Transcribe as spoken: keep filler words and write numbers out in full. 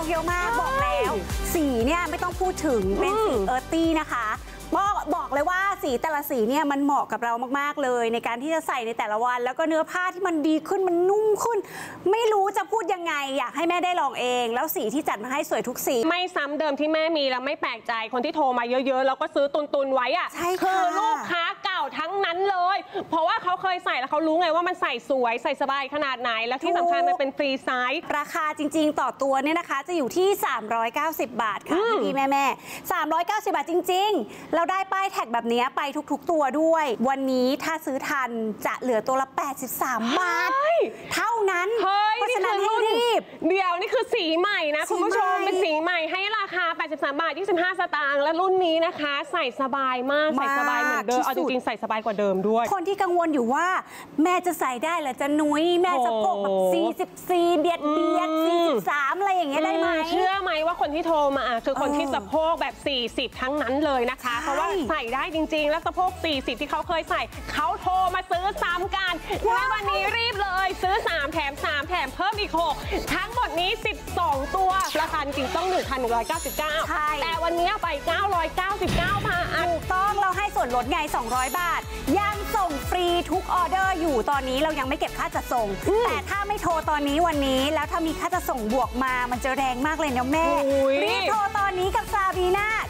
อกเยอะมากบอกแล้วสีเนี่ยไม่ต้องพูดถึงเป็นสีเอิร์ธตี้นะคะบอกบอกเลยว่าสีแต่ละสีเนี่ยมันเหมาะกับเรามากๆเลยในการที่จะใส่ในแต่ละวันแล้วก็เนื้อผ้าที่มันดีขึ้นมันนุ่มขึ้นไม่รู้จะพูดยังไงอยากให้แม่ได้ลองเองแล้วสีที่จัดมาให้สวยทุกสีไม่ซ้ำเดิมที่แม่มีแล้วไม่แปลกใจคนที่โทรมาเยอะๆแล้วก็ซื้อตุนๆไว้อะคือลูกค้าเก่าทั้งนั้นเลยเพราะว่าเขาเคยใส่แล้วเขารู้ไงว่ามันใส่สวยใส่สบายขนาดไหนแล้วที่สำคัญมันเป็นฟรีไซส์ราคาจริงๆต่อตัวเนี่ยนะคะจะอยู่ที่สามร้อยเก้าสิบบาทค่ะพี่แม่ๆสามร้อยเก้าสิบบาทจริงๆเราได้ป้ายแท็กแบบนี้ไปทุกๆตัวด้วยวันนี้ถ้าซื้อทันจะเหลือตัวละแปดสิบสามบาทเท่านั้นเพราะฉะนั้นให้รีบเดี๋ยวนี่คือสีใหม่นะคุณผู้ชมเป็นสีใหม่ให้ราคาแปดสิบสามบาทยี่สิบห้าสตางค์และรุ่นนี้นะคะใส่สบายมากใส่สบายเหมือนเดิมเอาจริงๆใส่สบายกว่าเดิมด้วยคนที่กังวลอยู่ว่าแม่จะใส่ได้หรือจะนุ้ยแม่จะโกกแบบสี่สิบสี่เบียดเบียดสี่สิบสามอะไรอย่างเงี้ยได้ไหมเชื่อไหมว่าคนที่โทรมาคือคนที่สะโพกแบบสี่สิบทั้งนั้นเลยนะคะเพราะว่าใส่ได้จริงๆแล้วสะโพกสี่สิบที่เขาเคยใส่เขาโทรมาซื้อซ้ำกันและวันนี้รีบเลยซื้อสามแถมสามแถมเพิ่มอีกหกทั้งหมดนี้สิบสองตัวราคาจริงต้อง หนึ่งพันหนึ่งร้อยเก้าสิบเก้า แต่วันนี้ไปเก้าร้อยเก้าสิบเก้าบาทถูกต้องเราให้ส่วนลดไงสองร้อยบาทยังส่งฟรีทุกออเดอร์อยู่ตอนนี้เรายังไม่เก็บค่าจัดส่งแต่ถ้าไม่โทรตอนนี้วันนี้แล้วถ้ามีค่าจัดส่งบวกมามันจะแรงมากเลยนะแม่รีบโทรตอนนี้กับซาบีน่า